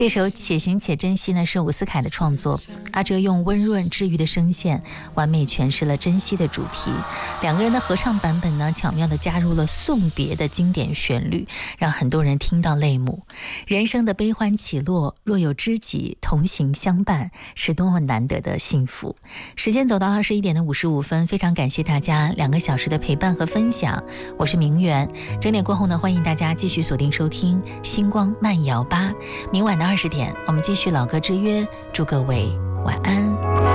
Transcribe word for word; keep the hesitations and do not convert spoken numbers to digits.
这首《且行且珍惜》呢，是伍思凯的创作。阿哲用温润治愈的声线，完美诠释了珍惜的主题。两个人的合唱版本呢，巧妙地加入了送别的经典旋律，让很多人听到泪目。人生的悲欢起落，若有知己同行相伴，是多么难得的幸福。时间走到二十一点的五十五分，非常感谢大家两个小时的陪伴和分享。我是明媛，整点过后呢，欢迎大家继续锁定收听星光慢摇吧。明晚的二十点，我们继续老歌之约，祝各位晚安。